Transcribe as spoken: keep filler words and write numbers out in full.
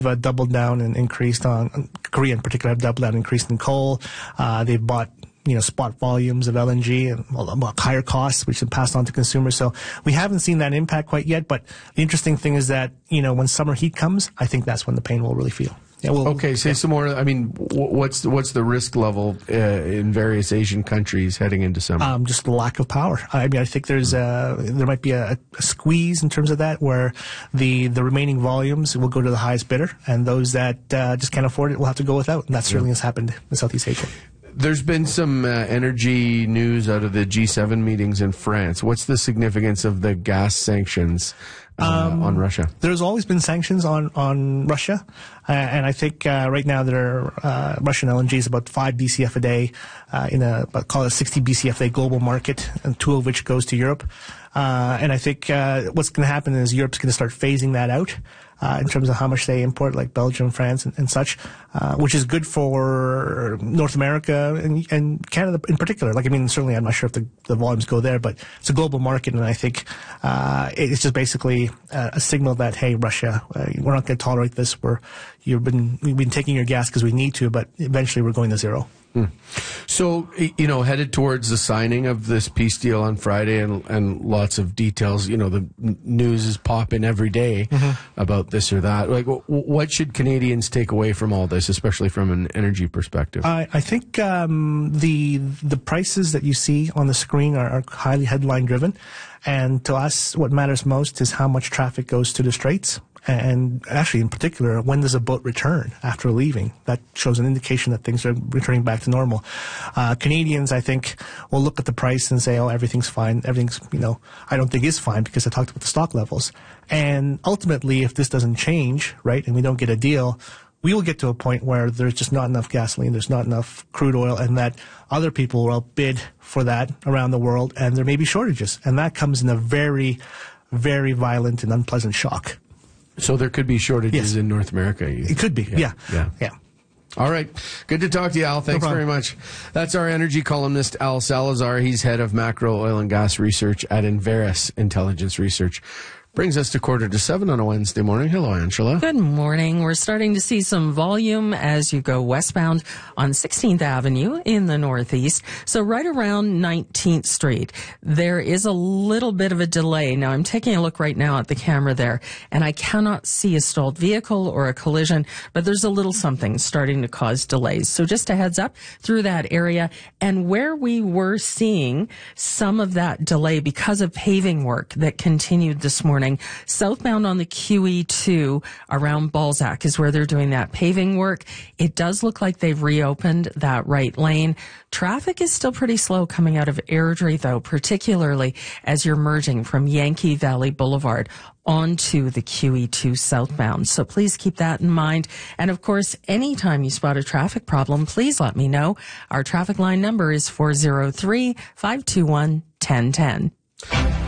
uh, doubled down and increased on, Korea in particular have doubled down and increased in coal. Uh, they've bought, you know, spot volumes of L N G and well, higher costs, which have passed on to consumers. So we haven't seen that impact quite yet. But the interesting thing is that, you know, when summer heat comes, I think that's when the pain will really feel. Yeah, well, okay, say yeah. some more. I mean, what's the, what's the risk level uh, in various Asian countries heading into summer? Um, just the lack of power. I mean, I think there's a, there might be a, a squeeze in terms of that, where the the remaining volumes will go to the highest bidder, and those that uh, just can't afford it will have to go without. And that certainly yeah. has happened in Southeast Asia. There's been some uh, energy news out of the G seven meetings in France. What's the significance of the gas sanctions uh, um, on Russia? There's always been sanctions on, on Russia. Uh, and I think uh, right now there uh, Russian L N G is about five B C F a day uh, in a, about, call it a sixty B C F a day global market, and two of which goes to Europe. Uh, and I think uh, what's going to happen is Europe's going to start phasing that out. Uh, in terms of how much they import, like Belgium, France, and, and such, uh, which is good for North America and, and Canada in particular. Like, I mean, certainly I'm not sure if the, the volumes go there, but it's a global market, and I think uh, it's just basically a, a signal that, hey, Russia, uh, we're not going to tolerate this. We're you've been we've been taking your gas because we need to, but eventually we're going to zero. Hmm. So, you know, headed towards the signing of this peace deal on Friday, and, and lots of details, you know, the news is popping every day mm-hmm. about this or that. Like, what should Canadians take away from all this, especially from an energy perspective? I, I think um, the the prices that you see on the screen are, are highly headline driven. And to us, what matters most is how much traffic goes to the Straits. And actually, in particular, when does a boat return after leaving? That shows an indication that things are returning back to normal. Uh, Canadians, I think, will look at the price and say, oh, everything's fine. Everything's, you know, I don't think is fine because I talked about the stock levels. And ultimately, if this doesn't change, right, and we don't get a deal, we will get to a point where there's just not enough gasoline, there's not enough crude oil, and that other people will bid for that around the world, and there may be shortages. And that comes in a very, very violent and unpleasant shock. So there could be shortages yes. in North America. It could be, yeah. Yeah. yeah. yeah. All right. Good to talk to you, Al. Thanks no very much. That's our energy columnist, Al Salazar. He's head of macro oil and gas research at Enverus Intelligence Research. Brings us to quarter to seven on a Wednesday morning. Hello, Angela. Good morning. We're starting to see some volume as you go westbound on sixteenth Avenue in the Northeast. So right around nineteenth Street, there is a little bit of a delay. Now, I'm taking a look right now at the camera there, and I cannot see a stalled vehicle or a collision, but there's a little something starting to cause delays. So just a heads up through that area. And where we were seeing some of that delay because of paving work that continued this morning, southbound on the Q E two around Balzac is where they're doing that paving work. It does look like they've reopened that right lane. Traffic is still pretty slow coming out of Airdrie, though, particularly as you're merging from Yankee Valley Boulevard onto the Q E two southbound. So please keep that in mind. And of course, anytime you spot a traffic problem, please let me know. Our traffic line number is four zero three, five two one, one zero one zero.